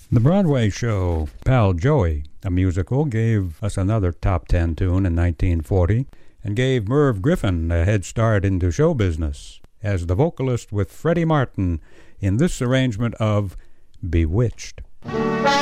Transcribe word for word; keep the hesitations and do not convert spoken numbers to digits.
The Broadway show Pal Joey, a musical, gave us another top ten tune in nineteen forty and gave Merv Griffin a head start into show business as the vocalist with Freddie Martin in this arrangement of Bewitched.